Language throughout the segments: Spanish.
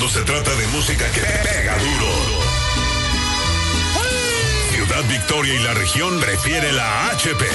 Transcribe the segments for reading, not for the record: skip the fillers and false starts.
cuando se trata de música que pega duro. Ciudad Victoria y la región prefiere la HP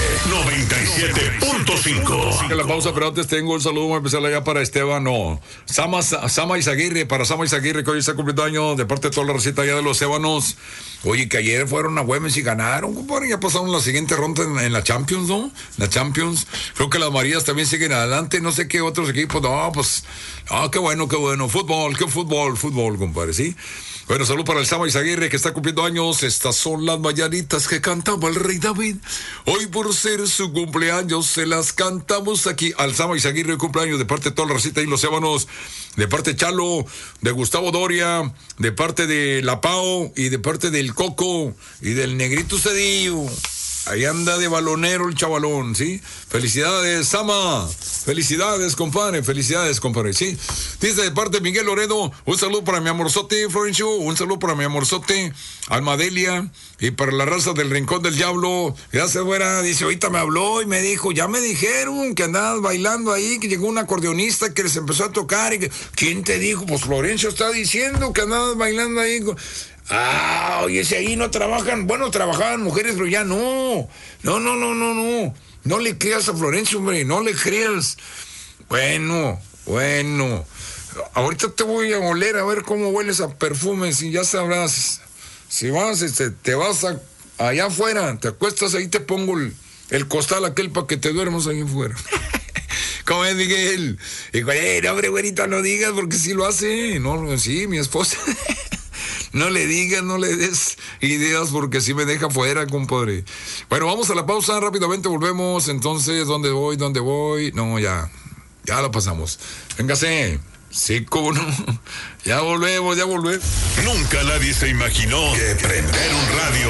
97.5. La pausa, pero antes tengo un saludo muy especial allá para Esteban, Sama Izaguirre, para Sama Izaguirre, que hoy está cumpliendo años, de parte de toda la receta allá de los Ébanos. Oye, que ayer fueron a Güemes y ganaron, compadre, ya pasaron la siguiente ronda en la Champions, ¿no? La Champions, creo que las Marías también siguen adelante, no sé qué otros equipos, qué bueno, fútbol, compadre, ¿sí? Bueno, salud para el Sama Izaguirre, que está cumpliendo años. Estas son las mañanitas que cantaba el rey David. Hoy, por ser su cumpleaños, se las cantamos aquí al Sama Izaguirre, cumpleaños, de parte de toda la receta y los Ébanos, de parte de Chalo, de Gustavo Doria, de parte de La Pau y de parte del Coco y del Negrito Cedillo. Ahí anda de balonero el chavalón, ¿sí? Felicidades, Sama. Felicidades, compadre. ¿Sí? Dice de parte de Miguel Loredo, un saludo para mi amorzote, Florencio. Un saludo para mi amorzote, Almadelia. Y para la raza del Rincón del Diablo. Gracias, güera. Dice, ahorita me habló y me dijo, ya me dijeron que andabas bailando ahí, que llegó un acordeonista que les empezó a tocar. ¿Quién te dijo? Pues Florencio está diciendo que andabas bailando ahí. Oye, si ahí no trabajan, bueno, trabajaban mujeres, pero ya no. No le creas a Florencio, hombre, no le creas. Bueno. Ahorita te voy a oler a ver cómo hueles a perfumes y ya sabrás. Si vas, te vas allá afuera, te acuestas ahí, te pongo el costal aquel para que te duermas ahí afuera. ¿Cómo es, Miguel? Dijo, hombre, güerita, no digas porque sí lo hace. No, sí, mi esposa. No le digas, no le des ideas porque si me deja fuera, compadre. Bueno, vamos a la pausa, rápidamente volvemos. Entonces, ¿dónde voy? No, ya la pasamos. Véngase. Sí, cómo no. Ya volvemos. Nunca nadie se imaginó que prender un radio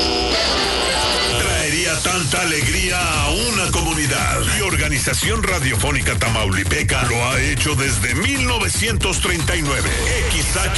traería tanta alegría a una comunidad. Y Organización Radiofónica Tamaulipeca lo ha hecho desde 1939. XH